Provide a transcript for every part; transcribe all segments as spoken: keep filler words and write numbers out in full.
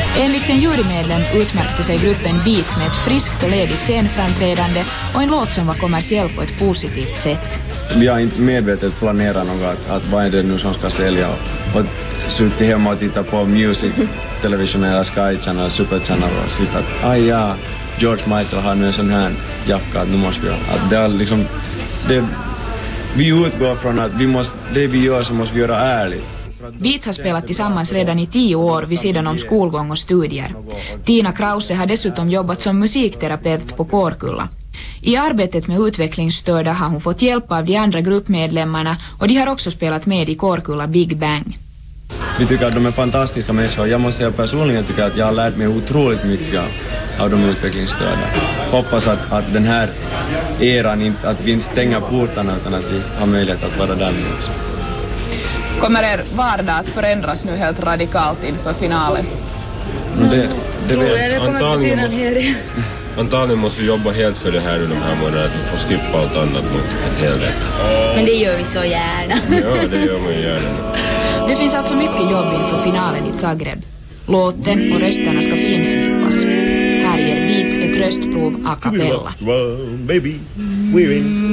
Enligt en jurymedlem utmärkte sig gruppen Beat med ett friskt och ledigt scenframträdande och en låt som var kommersiell på ett positivt sätt. Vi har inte medvetet planerat något att, att vad är det nu som ska sälja och, och suttit hemma och titta på music, television eller Sky Channel, Super Channel och sitta att aj ja, George Michael har nu en sån här jacka att nu måste vi att det är liksom det, vi utgår från att vi måste, det vi gör så måste vi göra ärligt. Beat har spelat tillsammans redan i tio år vid sidan om skolgång och studier. Tina Krause har dessutom jobbat som musikterapeut på Kårkulla. I arbetet med utvecklingsstörda har hon fått hjälp av de andra gruppmedlemmarna och de har också spelat med i Kårkulla Big Bang. Vi tycker att de är fantastiska människor. Jag måste säga personligen tycker att jag har lärt mig otroligt mycket av de utvecklingsstörda. Hoppas att, att den här eran, inte, att vi inte stänger portarna utan att vi har möjlighet att vara där med också. Kommer er vardag att förändras nu helt radikalt inför finalen? Mm. Det, det tror jag det kommer att betyda en hel del. Antagligen måste vi jobba helt för det här de här månaderna, att vi får skippa allt annat mot en hel del. Men det gör vi så gärna. Ja, det gör man gärna. Det finns alltså mycket jobb inför finalen i Zagreb. Låten och rösterna ska finslipas. Här ger Beat ett röstprov a cappella. Baby, we're in.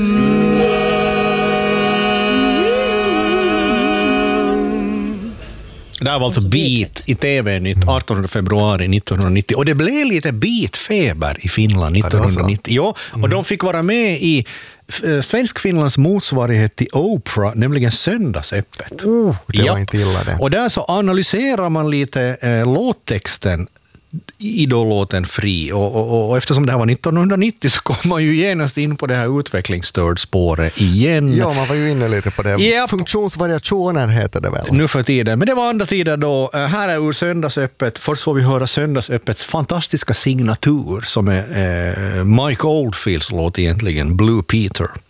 Det här var alltså Beat i T V-nytt artonde februari nittonhundranittio. Och det blev lite Beat-feber i Finland nittonhundranittio. Ja, och mm. de fick vara med i Svensk Finlands motsvarighet till Oprah, nämligen Söndagsöppet. Oh, det var ja. inte illa det. Och där så analyserar man lite eh, låttexten i då låten Fri och, och, och eftersom det här var nittonhundranittio så kom man ju genast in på det här utvecklingsstördspåret igen. Ja, man var ju inne lite på det. Yep. Funktionsvariationer heter det väl. Nu för tiden, men det var andra tider då. Här är ur Söndagsöppet. Först får vi höra Söndagsöppets fantastiska signatur som är eh, Mike Oldfields låt egentligen, Blue Peter.